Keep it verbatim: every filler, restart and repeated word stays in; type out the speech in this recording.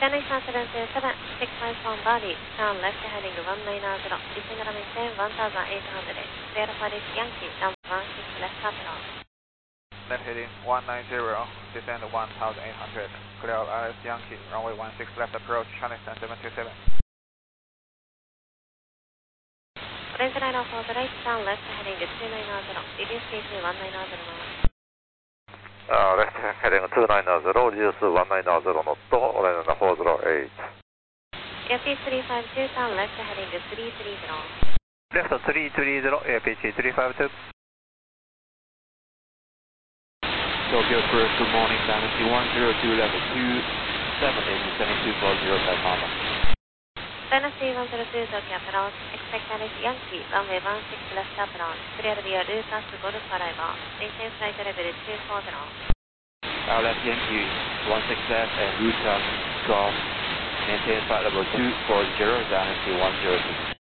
Chennai South seven two seven, six five one body, turn left heading one nine zero, descend and maintain one thousand eight hundred, clear Paris Yankee, number one six left approach. Left heading one nine zero, descend one thousand eight hundred, clear Paris Yankee, runway one six left approach, Chennai South seven two seven. Orange line off the right, turn left heading two nine zero, reduce T two one nine zero now. Uh, left heading two nine zero, reduce one nine zero knot, orange four zero eight. Airspeed three five two, turn left heading three three zero. Left three three zero, airspeed three five two. Tokyo First, good morning, Dynasty one zero two, level two seven eight, seven two four zero, Papa. Dynasty one zero two, Tokyo approach, expect Paris Yankee, runway one six left approach, clear via Lucas Golf arrival, maintain flight level two four zero. Our left Yankee, one six left and Lucas Golf, maintain flight level two four zero, Dynasty one zero two.